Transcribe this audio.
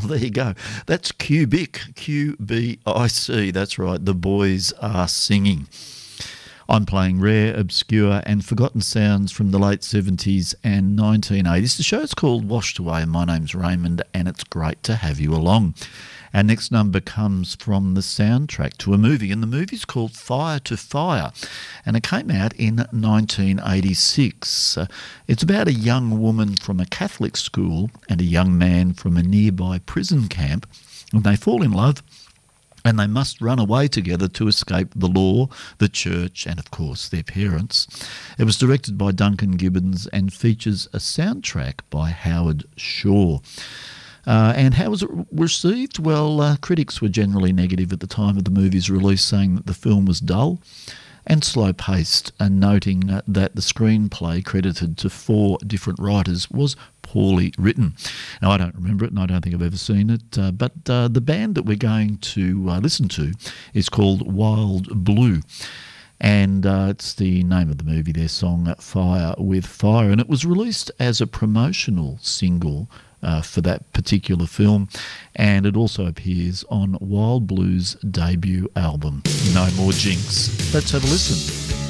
there you go. That's Qubic, Q-B-I-C. That's right. The Boys Are Singing. I'm playing rare, obscure and forgotten sounds from the late 70s and 1980s. The show's called Washed Away and my name's Raymond and it's great to have you along. Our next number comes from the soundtrack to a movie, and the movie's called Fire to Fire, and it came out in 1986. It's about a young woman from a Catholic school and a young man from a nearby prison camp, and they fall in love and they must run away together to escape the law, the church, and of course their parents. It was directed by Duncan Gibbons and features a soundtrack by Howard Shore. And how was it received? Well, critics were generally negative at the time of the movie's release, saying that the film was dull and slow-paced, and noting that the screenplay, credited to 4 different writers, was poorly written. Now, I don't remember it, and I don't think I've ever seen it, but the band that we're going to listen to is called Wild Blue. And it's the name of the movie, their song Fire with Fire, and it was released as a promotional single for that particular film, and it also appears on Wild Blue's debut album, No More Jinx. Let's have a listen.